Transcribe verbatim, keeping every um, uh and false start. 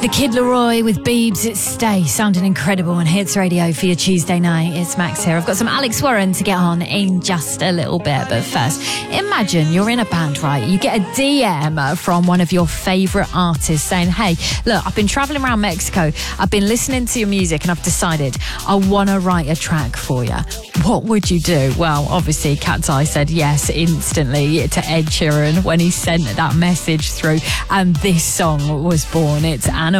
The Kid Laroi with Biebs, it's Stay, sounding incredible on Hits Radio for your Tuesday night. It's Max here. I've got some Alex Warren to get on in just a little bit, but first, imagine you're in a band, right? You get a D M from one of your favourite artists saying, hey, look, I've been travelling around Mexico, I've been listening to your music and I've decided I want to write a track for you. What would you do? Well, obviously, Cat's Eye said yes instantly to Ed Sheeran when he sent that message through, and this song was born. It's Animal.